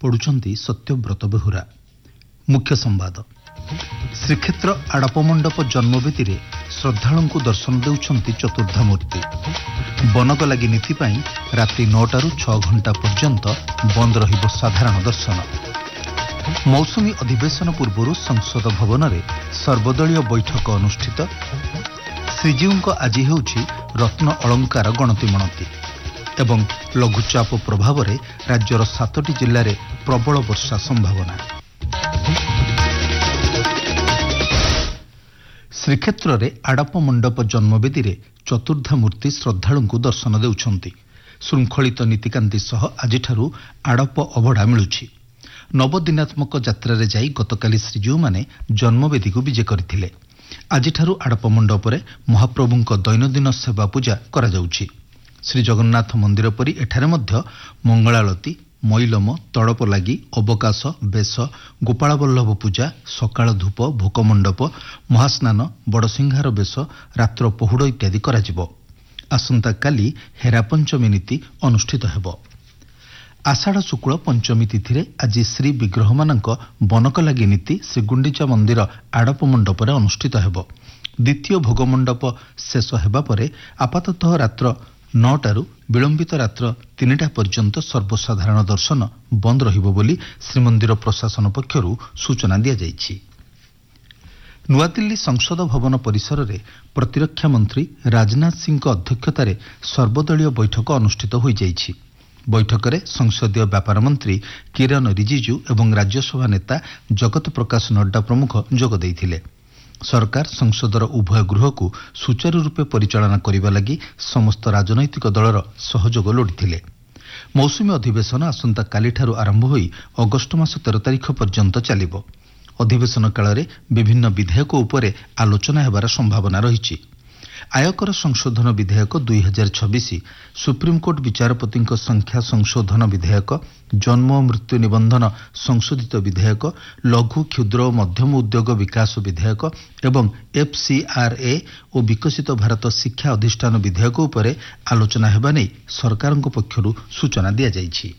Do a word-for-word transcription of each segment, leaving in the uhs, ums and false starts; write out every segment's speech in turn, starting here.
पढ़ुचंती सत्यव्रत बेहुरा। मुख्य संवाद। श्रीक्षेत्र आड़पमंडप जन्मवेदी रे श्रद्धालुं दर्शन देउछंती चतुर्धामूर्ति। बनगलागी नीति पाई रात्रि नौटारू छह घंटा पर्यंत बंद रहिबो साधारण दर्शन। मौसुमी अधिवेशन पूर्व संसद भवन में सर्वदलीय बैठक अनुष्ठित। श्रीजीव आज हेउछि रत्न अलंकार गणति मणति एवं लघुचाप प्रभाव में राज्यर सातटी जिले में प्रबल वर्षा संभावना। श्रीक्षेत्र में आड़प मंडप जन्मवेदी रे चतुर्धा मूर्ति श्रद्धालुं दर्शन देउछंती। श्रृंखलित नीतिकांति सह आजिठारू आड़प अभड़ा मिलुछि। नवदिनात्मक यात्रा रे जाई गतकाली श्रीजीव माने जन्मवेदी को विजे करथिले। आजिठारू आड़प मंडप रे महाप्रभुंक दैनंदिन सेवा पूजा करा जाउछि। श्री जगन्नाथ मंदिर परी एठारे मध्य मंगलालती, मैलम, तड़प लागी, अवकाश, बेश, गोपालवल्लभ पूजा, सकाळ धूप, भोकमंडप, महास्नान, बड़सिंहार बेश, रात्र पहुड़ इत्यादि कराजिबो। आसंता काली हेरा पंचमी नीति अनुष्ठित हेबो। आषाढ़ शुक्ल पंचमी तिथि रे आज श्री विग्रह मानक बनकलागी नीति श्रीगुंडीचा मंदिर आड़प मंडप रे अनुष्ठित हेबो। द्वितीय भोगमंडप शेष हेबा परे आपाततः रात्र नौटारू विलंबित रात्र तीनटा पर्यंत सर्वसाधारण दर्शन बंद रहिबो बोली श्रीमंदिर प्रशासन पक्षरु सूचना दिया जायछि। नुआदिल्ली संसद भवन परिसर में प्रतिरक्षा मंत्री राजनाथ सिंह अध्यक्षतार सर्वदलीय बैठक अनुष्ठित हो जायछि। बैठक में संसदीय व्यापार मंत्री किरण रिजिजू एवं राज्यसभा नेता जगत प्रकाश नड्डा प्रमुख जोग देइथिले। सरकार संसदर उभय गृह को सुचारू रूपे परिचालना करने लगी समस्त राजनैतिक दलर सहयोग लोड़िथिले। मौसुमी अधिवेशन आसंता कालीठारू आरंभ होई अगस्ट मास तेरह तारिख पर्यंत चलिबो। अधिवेशन काल में विभिन्न विधेयक उपरे आलोचना हेबार संभावना रहिछि। आयकर संशोधन विधेयक दुई हजार छब्बीस, सुप्रीमकोर्ट विचारपति संख्या संशोधन विधेयक, जन्म और मृत्यु निबंधन संशोधित विधेयक, लघु क्षुद्र और मध्यम उद्योग विकास विधेयक एवं एफसीआरए और विकसित भारत शिक्षा अधिष्ठान विधेयक उपरे आलोचना हेबा नै सरकार पक्षरु सूचना दिया जायछि।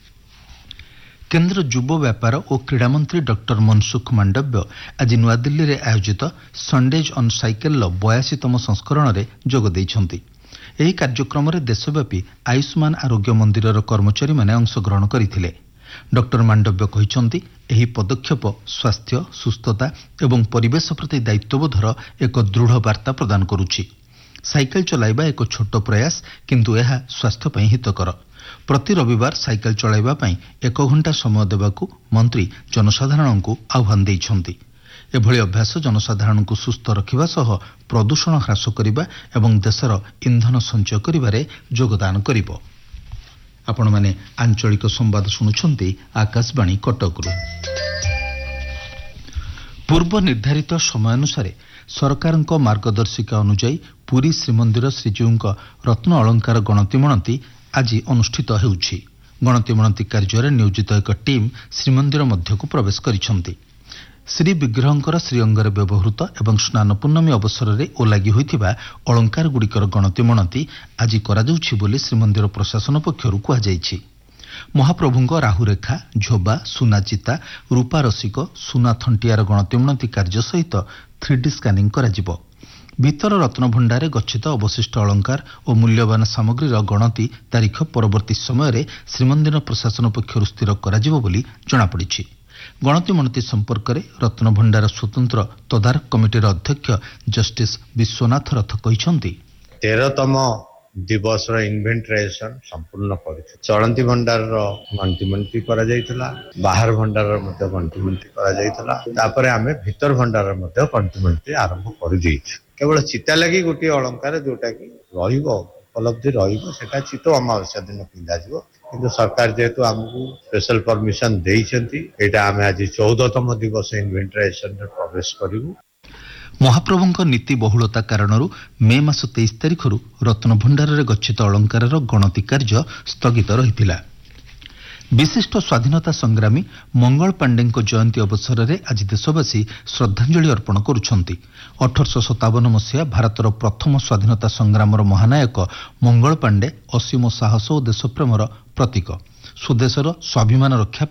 केन्द्र युवा व्यापार और क्रीड़ा मंत्री डॉक्टर मनसुख मांडव्य आज नुआदिल्ली रे आयोजित संडेज ऑन साइकेल बयासीतम संस्करण रे जोग दैछंती। एही कार्यक्रम रे देशव्यापी आयुष्मान आरोग्य मंदिरर कर्मचारी माने अंशग्रहण करिथिले। डॉक्टर मांडव्य कहिसंती एही पदक्षेप स्वास्थ्य, सुस्थता एवं परिवेश प्रति दायित्वबोधर एक दृढ़ वार्ता प्रदान करुछि। साइकेल चलाइबा एक छोट प्रयास किंतु यह स्वास्थ्य पई हितकर। प्रति रविवार साइकेल चलाइबा पई एक घंटा समय देबाकू मंत्री जनसाधारण को आह्वान दैछंती। एभली अभ्यास जनसाधारण को सुस्थ रखिबा सह प्रदूषण ह्रास करिबा एवं देशर इंधन संचय करिबारे योगदान करिबो। आपण माने आंचलिक संवाद सुनुछंती आकाशवाणी कटकरू। पूर्व निर्धारित समय अनुसार सरकारक मार्गदर्शिका अनुଯାयी पुरी श्रीमंदिर श्रीजीवଙ୍କ रत्न अलंकार गणति मणति आज अनुष्ठित हेउछि। गणति मणति कार्य नियोजित एक टीम श्रीमंदिर मध्यकू प्रवेश करिसंती। श्री विग्रहंकर श्रीअंगरे व्यवहृत एवं स्नान पूर्णमी अवसर में ओलागी होइथिबा अलंकार गुड़िकर गणति मणति आज करा जाउछि बोली श्रीमंदिर प्रशासन पक्षरु कुहा जायछि। महाप्रभुंक राहुरेखा, झोबा, सुना चिता, रूपा रसिक, सुना थंटियार गणति मणति कार्य सहित थ्री डी स्कानिंग कराजिबो। भीतर रत्न भंडारे गच्छित अवशिष्ट अलंकार और मूल्यवान सामग्रीर गणति तारीख परवर्ती समय श्रीमंदिर प्रशासन पक्षरु स्थिर कराजिबो बोली जणापड़िछि। गणति मणति संपर्क में रत्न भंडार स्वतंत्र तदारख कमिटीर अध्यक्ष जस्टिस विश्वनाथ रथ कहिसंती तेरहतम दिवस इन्वेंटराइजेशन संपूर्ण करिछि। चलंती भंडार गणति मणति करा जायतिला, बाहर भंडार मध्ये गणति मणति करा जायतिला, तापरे आमे भीतर भंडार मध्ये गणति मणति आरंभ करि दैछि। केवल चिता लगी गोटे अलंकार जोटा कि रहिबो उपलब्धि रहिबो सेटा चितो अमावस्या दिन पिंधा जिवो। किंतु सरकार जेहेतु आमको स्पेशल परमिशन देइछंती एटा आमे आज चौदहतम दिवस इन्वेंटराइजेशन रे प्रवेश करिवु। महाप्रभुंक नीति बहुलता कारणरू मे मास तेईस तारिखरू रत्न भंडार रे गच्छित अलंकारर गणति कार्य स्थगित रहिथिला। विशिष्ट स्वाधीनता संग्रामी मंगल पांडे जयंती अवसर में आज देशवासी श्रद्धांजलि अर्पण करुछंती। अठरश सतावन मसीहा भारतर प्रथम स्वाधीनता संग्रामर महानायक मंगल पांडे असीम साहस और देशप्रेमर प्रतीक। स्वदेशर स्वाभिमान रक्षा